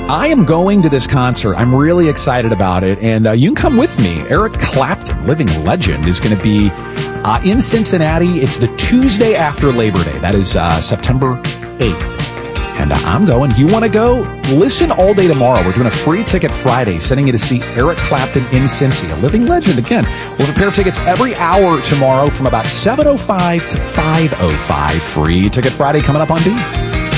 I am going to this concert. I'm really excited about it, and you can come with me. Eric Clapton, living legend, is going to be in Cincinnati. It's the Tuesday after Labor Day. That is September 8th. And I'm going. You want to go? Listen all day tomorrow. We're doing a free ticket Friday, sending you to see Eric Clapton in Cincy, a living legend. Again, we'll have a pair of tickets every hour tomorrow from about 7:05 to 5:05. Free ticket Friday coming up on B.